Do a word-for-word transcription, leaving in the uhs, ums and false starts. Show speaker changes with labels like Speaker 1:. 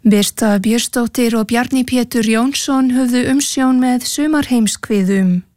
Speaker 1: Birta Björnsdóttir og Bjarni Pétur Jónsson höfðu umsjón með sumarheimskviðum.